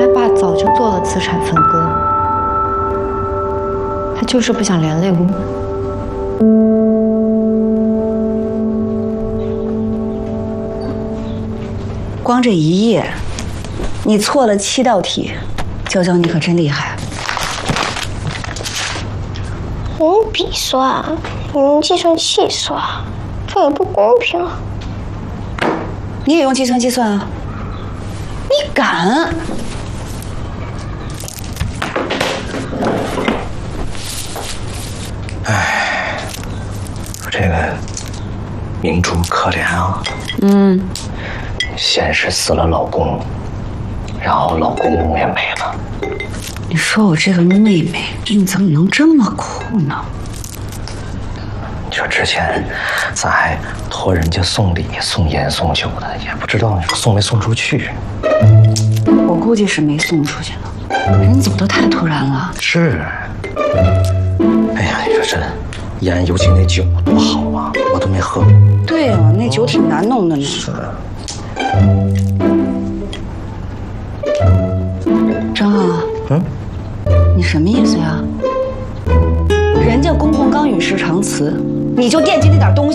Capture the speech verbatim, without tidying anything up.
来爸早就做了资产分割，他就是不想连累我们。 光这一页，你错了七道题，娇娇你可真厉害。 我用笔刷，你用计算器刷，这也不公平啊！ 你也用计算机算啊？你敢？ 哎，这个明珠可怜啊。 嗯。 先是死了老公，然后老公公也没了。 你说我这个妹妹命怎么能这么苦呢？ 你说之前咱还托人家送礼、送烟、送酒的，也不知道送没送出去。 我估计是没送出去呢，人走得太突然了。 是。哎呀，你说这烟，尤其那酒多好啊，我都没喝过。 对呀、啊，那酒挺难弄的呢。 是。 张浩， 嗯， 你什么意思呀？人家公公刚与世长辞，你就惦记那点东西。